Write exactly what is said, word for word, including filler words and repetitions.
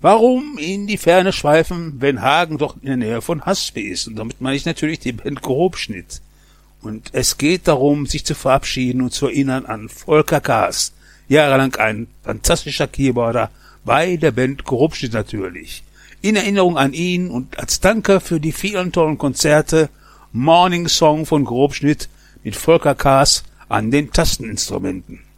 Warum in die Ferne schweifen, wenn Hagen doch in der Nähe von Haspe ist? Und damit meine ich natürlich die Band Grobschnitt. Und es geht darum, sich zu verabschieden und zu erinnern an Volker Kaas. Jahrelang ein fantastischer Keyboarder bei der Band Grobschnitt natürlich. In Erinnerung an ihn und als Danke für die vielen tollen Konzerte Morning Song von Grobschnitt mit Volker Kaas an den Tasteninstrumenten.